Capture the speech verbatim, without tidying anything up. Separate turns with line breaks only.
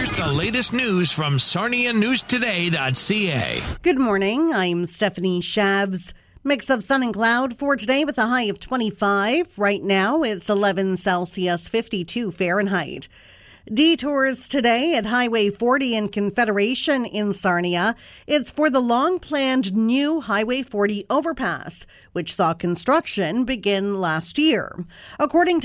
Here's the latest news from Sarnia News Today dot C A.
Good morning. I'm Stephanie Shabs. Mix of sun and cloud for today with a high of twenty-five. Right now it's eleven Celsius, fifty-two Fahrenheit. Detours today at Highway forty in Confederation in Sarnia. It's for the long-planned new Highway forty overpass, which saw construction begin last year. According to